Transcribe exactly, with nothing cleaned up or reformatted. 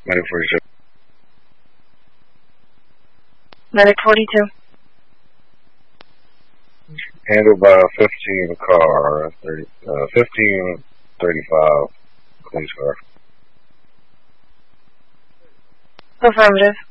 Medic forty-two. Medic forty-two. Handled by a fifteen car, thirty, uh, fifteen thirty-five police car. Affirmative.